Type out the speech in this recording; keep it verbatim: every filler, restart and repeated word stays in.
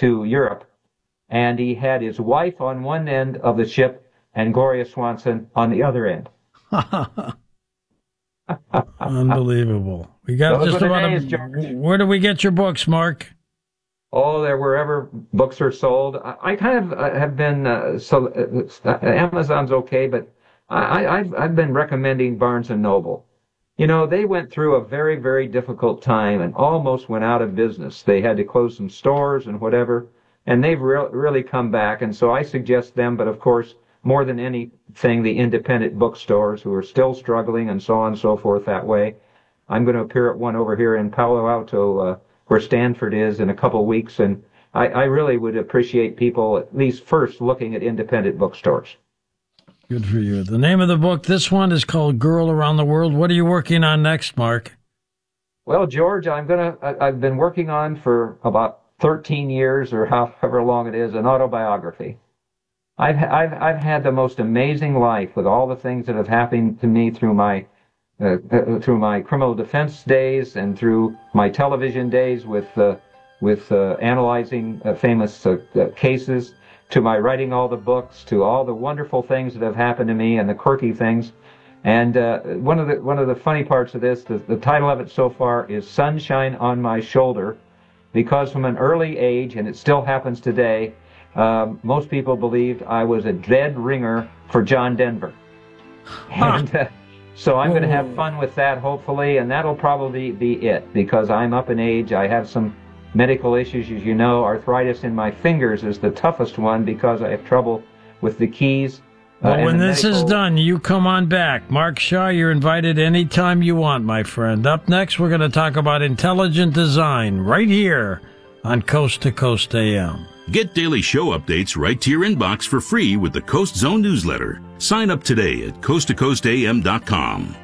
to Europe, and he had his wife on one end of the ship and Gloria Swanson on the other end. Unbelievable. We got Those just were the about days, a, George. Where do we get your books, Mark? Oh, they're wherever books are sold. I, I kind of uh, have been, uh, so uh, Amazon's okay, but I, I've, I've been recommending Barnes and Noble. You know, they went through a very, very difficult time and almost went out of business. They had to close some stores and whatever, and they've re- really come back. And so I suggest them, but of course, more than anything, the independent bookstores who are still struggling and so on and so forth that way. I'm going to appear at one over here in Palo Alto, uh, where Stanford is, in a couple of weeks, and I, I really would appreciate people at least first looking at independent bookstores. Good for you. The name of the book, this one is called Girl Around the World. What are you working on next, Mark? Well, George, I'm gonna. I, I've been working on for about thirteen years or however long it is an autobiography. I've I've I've had the most amazing life with all the things that have happened to me through my uh, uh, through my criminal defense days and through my television days with uh, with uh, analyzing uh, famous uh, uh, cases, to my writing all the books, to all the wonderful things that have happened to me and the quirky things. And uh, one of the one of the funny parts of this, the, the title of it so far is Sunshine on My Shoulder, because from an early age, and it still happens today, um, most people believed I was a dead ringer for John Denver. And uh, so I'm going to have fun with that, hopefully, and that'll probably be it, because I'm up in age. I have some medical issues, as you know. Arthritis in my fingers is the toughest one because I have trouble with the keys. Uh, Well, when this medical... is done, you come on back. Mark Shaw, you're invited anytime you want, my friend. Up next, we're going to talk about intelligent design right here on Coast to Coast A M. Get daily show updates right to your inbox for free with the Coast Zone newsletter. Sign up today at coast to coast a m dot com.